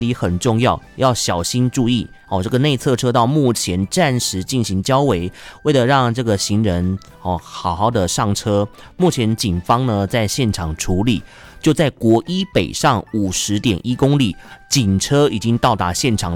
很重要，要小心注意哦。这个内侧车道目前暂时进行交围，为了让这个行人好好的上车，目前警方呢在现场处理。就在国一北上50.1公里，警车已经到达现场。